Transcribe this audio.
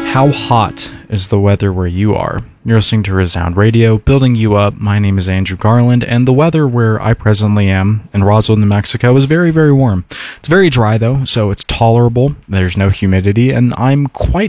How hot is the weather where you are? You're listening to Resound Radio, building you up. My name is Andrew Garland, and the weather where I presently am in Roswell, New Mexico is very, very warm. It's very dry, though, so it's tolerable. There's no humidity, and I'm quite